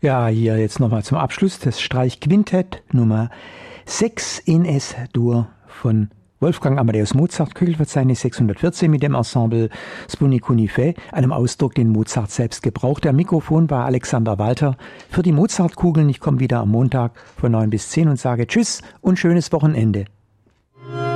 Ja, hier jetzt nochmal zum Abschluss das Streichquintett Nummer 6 in S-Dur von Wolfgang Amadeus Mozart, Köchelverzeichnis 614 mit dem Ensemble Spuni Cunifé, einem Ausdruck, den Mozart selbst gebraucht. Am Mikrofon war Alexander Walter für die Mozartkugeln. Ich komme wieder am Montag von 9 bis 10 und sage Tschüss und schönes Wochenende.